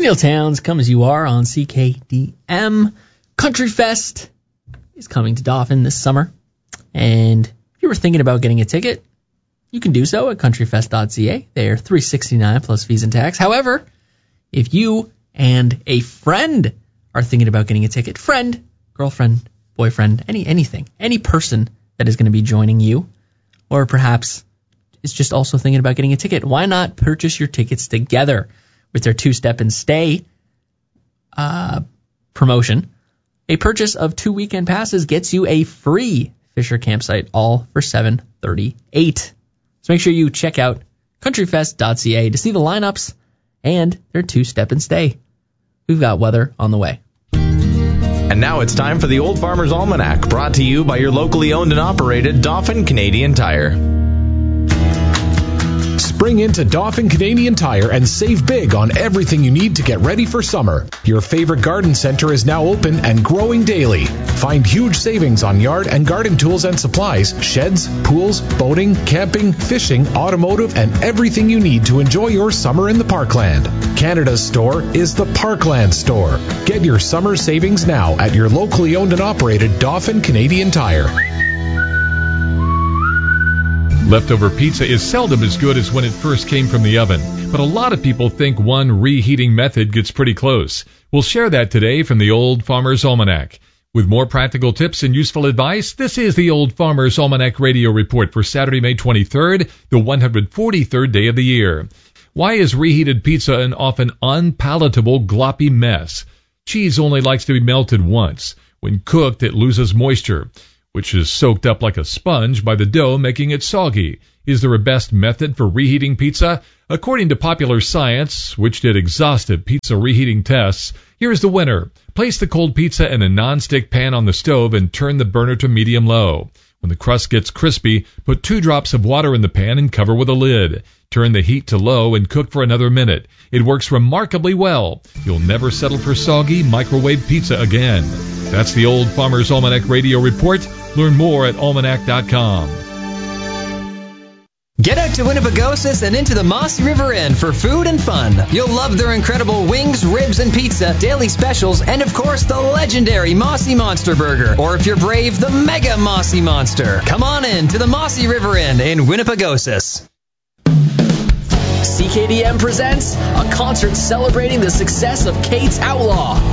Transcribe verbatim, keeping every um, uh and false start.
Neil Towns, come as you are on C K D M. Country Fest is coming to Dauphin this summer. And if you were thinking about getting a ticket, you can do so at country fest dot c a. They are three hundred sixty-nine dollars plus fees and tax. However, if you and a friend are thinking about getting a ticket, friend, girlfriend, boyfriend, any anything, any person that is going to be joining you, or perhaps is just also thinking about getting a ticket, why not purchase your tickets together with their two-step and stay uh, promotion? A purchase of two weekend passes gets you a free Fisher campsite, all for seven hundred thirty-eight dollars. So make sure you check out country fest dot c a to see the lineups and their two-step and stay. We've got weather on the way. And now it's time for the Old Farmer's Almanac, brought to you by your locally owned and operated Dauphin Canadian Tire. Spring into Dauphin Canadian Tire and save big on everything you need to get ready for summer. Your favorite garden center is now open and growing daily. Find huge savings on yard and garden tools and supplies, sheds, pools, boating, camping, fishing, automotive, and everything you need to enjoy your summer in the Parkland. Canada's store is the Parkland Store. Get your summer savings now at your locally owned and operated Dauphin Canadian Tire. Leftover pizza is seldom as good as when it first came from the oven, but a lot of people think one reheating method gets pretty close. We'll share that today from the Old Farmer's Almanac. With more practical tips and useful advice, this is the Old Farmer's Almanac Radio Report for Saturday, May twenty-third, the one hundred forty-third day of the year. Why is reheated pizza an often unpalatable, gloppy mess? Cheese only likes to be melted once. When cooked, it loses moisture, which is soaked up like a sponge by the dough, making it soggy. Is there a best method for reheating pizza? According to Popular Science, which did exhaustive pizza reheating tests, here's the winner. Place the cold pizza in a non-stick pan on the stove and turn the burner to medium-low. When the crust gets crispy, put two drops of water in the pan and cover with a lid. Turn the heat to low and cook for another minute. It works remarkably well. You'll never settle for soggy microwave pizza again. That's the Old Farmer's Almanac Radio Report. Learn more at almanac dot com. Get out to Winnipegosis and into the Mossy River Inn for food and fun. You'll love their incredible wings, ribs, and pizza, daily specials, and of course the legendary Mossy Monster Burger. Or if you're brave, the Mega Mossy Monster. Come on in to the Mossy River Inn in Winnipegosis. C K D M presents a concert celebrating the success of Kate's Outlaw.